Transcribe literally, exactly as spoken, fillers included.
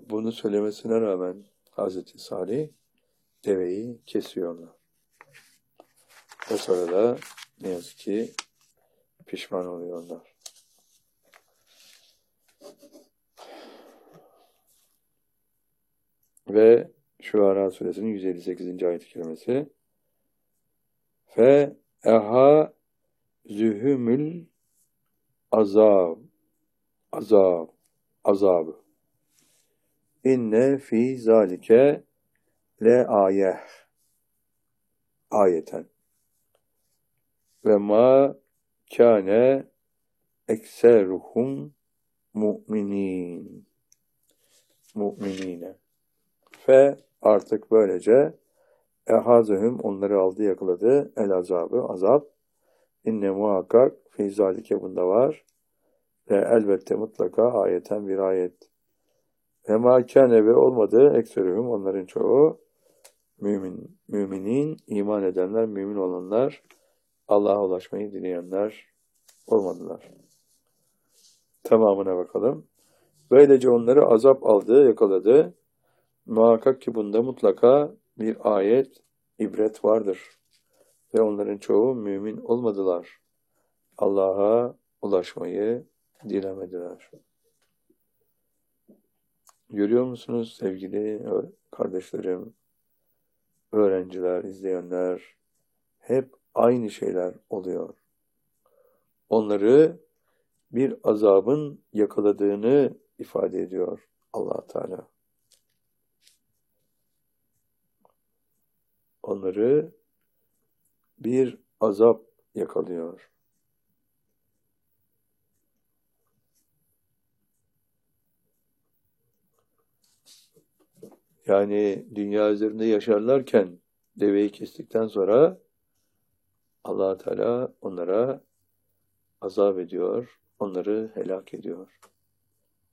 bunu söylemesine rağmen Hazreti Salih deveyi kesiyorlar. O sırada ne yazık ki pişman oluyorlar. Ve Şuara suresinin yüz elli sekizinci ayet-i kerimesi fe eha zühümül azab azab azabı inne fi zalike le ayeh ayeten ve ma kâne ekseruhum mu'minin mu'minine fe artık böylece ehazühüm onları aldı yakaladı el azabı azap inne muhakkak fi zalike bunda var ve elbette mutlaka ayeten bir ayet ve ma kâne ve olmadı ekseruhum onların çoğu mümin müminin iman edenler mümin olanlar Allah'a ulaşmayı dileyenler olmadılar. Tamamına bakalım. Böylece onları azap aldı, yakaladı. Muhakkak ki bunda mutlaka bir ayet, ibret vardır. Ve onların çoğu mümin olmadılar. Allah'a ulaşmayı dilemediler. Görüyor musunuz sevgili kardeşlerim, öğrenciler, izleyenler, hep aynı şeyler oluyor. Onları bir azabın yakaladığını ifade ediyor Allah Teala. Onları bir azap yakalıyor. Yani dünya üzerinde yaşarlarken deveyi kestikten sonra Allah Teala onlara azap ediyor, onları helak ediyor.